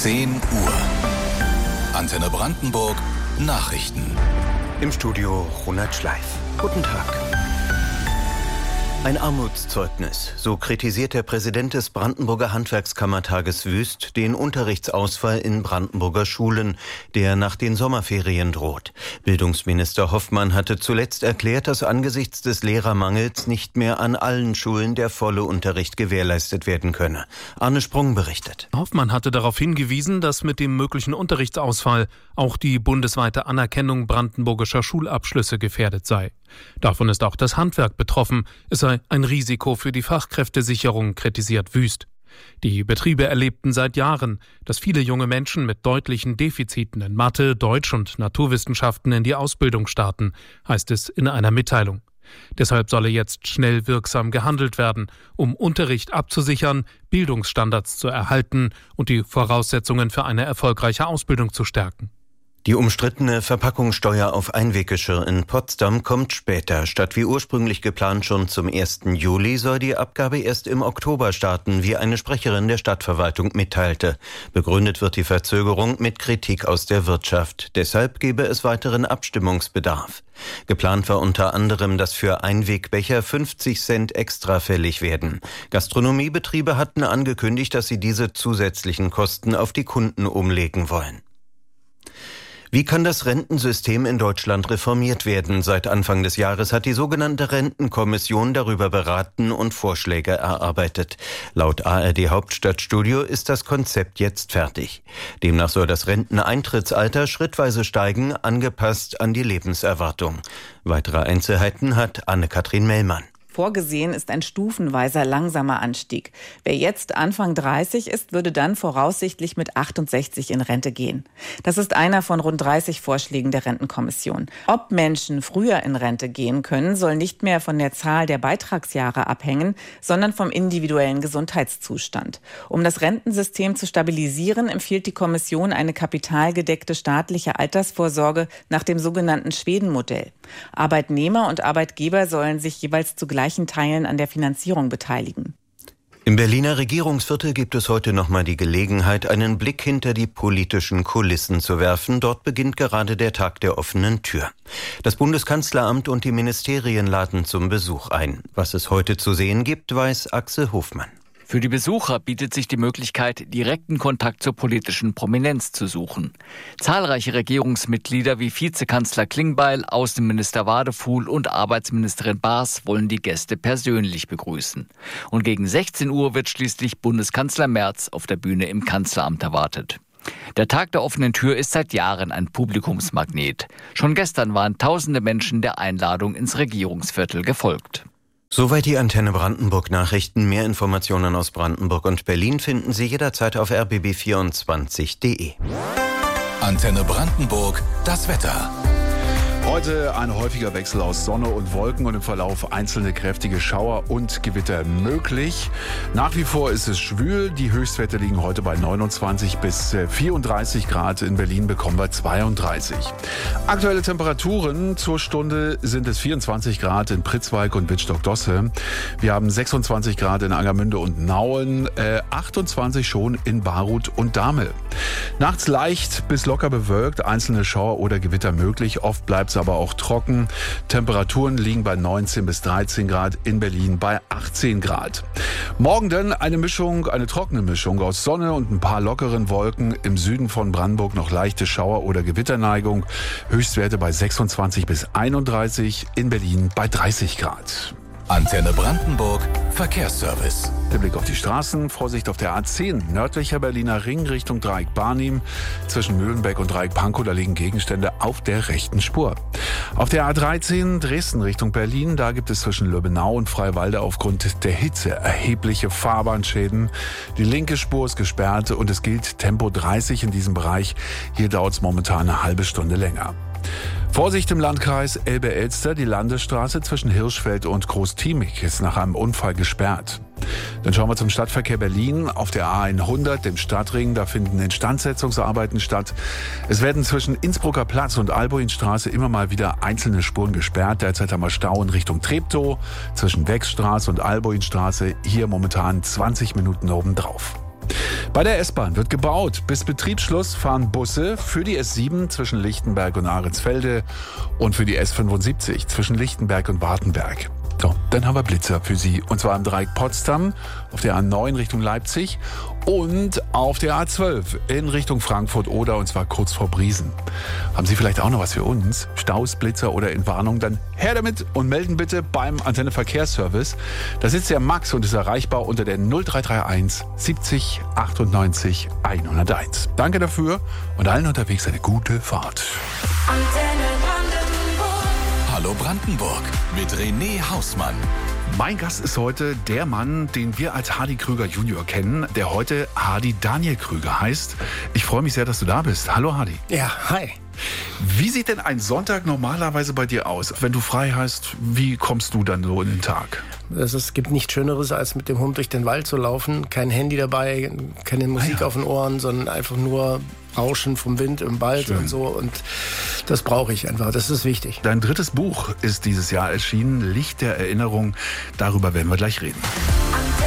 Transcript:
10 Uhr. Antenne Brandenburg Nachrichten. Im Studio Ronald Schleif. Guten Tag. Ein Armutszeugnis. So kritisiert der Präsident des Brandenburger Handwerkskammertages Wüst den Unterrichtsausfall in Brandenburger Schulen, der nach den Sommerferien droht. Bildungsminister Hoffmann hatte zuletzt erklärt, dass angesichts des Lehrermangels nicht mehr an allen Schulen der volle Unterricht gewährleistet werden könne. Arne Sprung berichtet. Hoffmann hatte darauf hingewiesen, dass mit dem möglichen Unterrichtsausfall auch die bundesweite Anerkennung brandenburgischer Schulabschlüsse gefährdet sei. Davon ist auch das Handwerk betroffen. Es sei ein Risiko für die Fachkräftesicherung, kritisiert Wüst. Die Betriebe erlebten seit Jahren, dass viele junge Menschen mit deutlichen Defiziten in Mathe, Deutsch und Naturwissenschaften in die Ausbildung starten, heißt es in einer Mitteilung. Deshalb solle jetzt schnell wirksam gehandelt werden, um Unterricht abzusichern, Bildungsstandards zu erhalten und die Voraussetzungen für eine erfolgreiche Ausbildung zu stärken. Die umstrittene Verpackungssteuer auf Einweggeschirr in Potsdam kommt später. Statt wie ursprünglich geplant schon zum 1. Juli soll die Abgabe erst im Oktober starten, wie eine Sprecherin der Stadtverwaltung mitteilte. Begründet wird die Verzögerung mit Kritik aus der Wirtschaft. Deshalb gebe es weiteren Abstimmungsbedarf. Geplant war unter anderem, dass für Einwegbecher 50 Cent extra fällig werden. Gastronomiebetriebe hatten angekündigt, dass sie diese zusätzlichen Kosten auf die Kunden umlegen wollen. Wie kann das Rentensystem in Deutschland reformiert werden? Seit Anfang des Jahres hat die sogenannte Rentenkommission darüber beraten und Vorschläge erarbeitet. Laut ARD Hauptstadtstudio ist das Konzept jetzt fertig. Demnach soll das Renteneintrittsalter schrittweise steigen, angepasst an die Lebenserwartung. Weitere Einzelheiten hat Anne-Kathrin Mellmann. Vorgesehen ist ein stufenweiser langsamer Anstieg. Wer jetzt Anfang 30 ist, würde dann voraussichtlich mit 68 in Rente gehen. Das ist einer von rund 30 Vorschlägen der Rentenkommission. Ob Menschen früher in Rente gehen können, soll nicht mehr von der Zahl der Beitragsjahre abhängen, sondern vom individuellen Gesundheitszustand. Um das Rentensystem zu stabilisieren, empfiehlt die Kommission eine kapitalgedeckte staatliche Altersvorsorge nach dem sogenannten Schweden-Modell. Arbeitnehmer und Arbeitgeber sollen sich jeweils zu gleichen Teilen an der Finanzierung beteiligen. Im Berliner Regierungsviertel gibt es heute nochmal die Gelegenheit, einen Blick hinter die politischen Kulissen zu werfen. Dort beginnt gerade der Tag der offenen Tür. Das Bundeskanzleramt und die Ministerien laden zum Besuch ein. Was es heute zu sehen gibt, weiß Axel Hofmann. Für die Besucher bietet sich die Möglichkeit, direkten Kontakt zur politischen Prominenz zu suchen. Zahlreiche Regierungsmitglieder wie Vizekanzler Klingbeil, Außenminister Wadefuhl und Arbeitsministerin Baas wollen die Gäste persönlich begrüßen. Und gegen 16 Uhr wird schließlich Bundeskanzler Merz auf der Bühne im Kanzleramt erwartet. Der Tag der offenen Tür ist seit Jahren ein Publikumsmagnet. Schon gestern waren tausende Menschen der Einladung ins Regierungsviertel gefolgt. Soweit die Antenne Brandenburg Nachrichten. Mehr Informationen aus Brandenburg und Berlin finden Sie jederzeit auf rbb24.de. Antenne Brandenburg, das Wetter. Heute ein häufiger Wechsel aus Sonne und Wolken und im Verlauf einzelne kräftige Schauer und Gewitter möglich. Nach wie vor ist es schwül. Die Höchstwerte liegen heute bei 29 bis 34 Grad. In Berlin bekommen wir 32. Aktuelle Temperaturen zur Stunde sind es 24 Grad in Pritzwalk und Wittstock-Dosse. Wir haben 26 Grad in Angermünde und Nauen, 28 schon in Baruth und Dahme. Nachts leicht bis locker bewölkt, einzelne Schauer oder Gewitter möglich. Oft bleibt es aber auch trocken. Temperaturen liegen bei 19 bis 13 Grad, in Berlin bei 18 Grad. Morgen dann eine trockene Mischung aus Sonne und ein paar lockeren Wolken. Im Süden von Brandenburg noch leichte Schauer- oder Gewitterneigung. Höchstwerte bei 26 bis 31, in Berlin bei 30 Grad. Antenne Brandenburg, Verkehrsservice. Der Blick auf die Straßen. Vorsicht auf der A10, nördlicher Berliner Ring Richtung Dreieck Barnim. Zwischen Mühlenbeck und Dreieck Pankow, da liegen Gegenstände auf der rechten Spur. Auf der A13 Dresden Richtung Berlin, da gibt es zwischen Löbenau und Freiwalde aufgrund der Hitze erhebliche Fahrbahnschäden. Die linke Spur ist gesperrt und es gilt Tempo 30 in diesem Bereich. Hier dauert es momentan eine halbe Stunde länger. Vorsicht im Landkreis Elbe-Elster, die Landesstraße zwischen Hirschfeld und Groß-Tiemig ist nach einem Unfall gesperrt. Dann schauen wir zum Stadtverkehr Berlin. Auf der A100, dem Stadtring, da finden Instandsetzungsarbeiten statt. Es werden zwischen Innsbrucker Platz und Alboinstraße immer mal wieder einzelne Spuren gesperrt. Derzeit haben wir Stau in Richtung Treptow, zwischen Wechstraße und Alboinstraße. Hier momentan 20 Minuten obendrauf. Bei der S-Bahn wird gebaut. Bis Betriebsschluss fahren Busse für die S7 zwischen Lichtenberg und Ahrensfelde und für die S75 zwischen Lichtenberg und Wartenberg. So, dann haben wir Blitzer für Sie. Und zwar am Dreieck Potsdam, auf der A9 Richtung Leipzig und auf der A12 in Richtung Frankfurt-Oder, und zwar kurz vor Briesen. Haben Sie vielleicht auch noch was für uns? Staus, Blitzer oder Entwarnung? Dann her damit und melden bitte beim Antenne Verkehrsservice. Da sitzt der Max und ist erreichbar unter der 0331 70 98 101. Danke dafür und allen unterwegs eine gute Fahrt. Antenne Brandenburg. Hallo Brandenburg mit René Hausmann. Mein Gast ist heute der Mann, den wir als Hardy Krüger Junior kennen, der heute Hardy Daniel Krüger heißt. Ich freue mich sehr, dass du da bist. Hallo Hardy. Ja, hi. Wie sieht denn ein Sonntag normalerweise bei dir aus? Wenn du frei hast, wie kommst du dann so in den Tag? Es gibt nichts Schöneres, als mit dem Hund durch den Wald zu laufen. Kein Handy dabei, keine Musik auf den Ohren, sondern einfach nur Rauschen vom Wind im Wald. Schön. Und so. Und das brauche ich einfach. Das ist wichtig. Dein drittes Buch ist dieses Jahr erschienen, Licht der Erinnerung. Darüber werden wir gleich reden.